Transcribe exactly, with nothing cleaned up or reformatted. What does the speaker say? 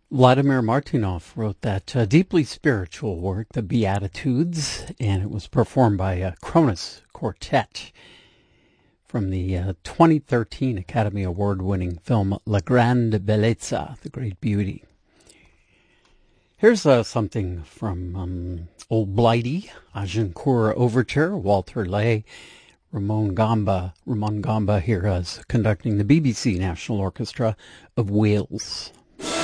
Vladimir Martynov wrote that uh, deeply spiritual work, The Beatitudes, and it was performed by a Kronos Quartet from the uh, twenty thirteen Academy Award-winning film La Grande Bellezza, The Great Beauty. Here's uh, something from um, Old Blighty, Agincourt Overture, Walter Lay, Ramon Gamba, Ramon Gamba here as conducting the B B C National Orchestra of Wales.